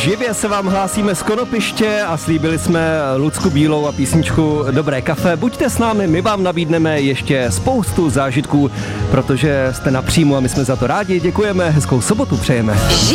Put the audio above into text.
Živě se vám hlásíme z Konopiště a slíbili jsme Lucku Bílou a písničku Dobré kafe. Buďte s námi, my vám nabídneme ještě spoustu zážitků, protože jste napřímo a my jsme za to rádi. Děkujeme, hezkou sobotu přejeme.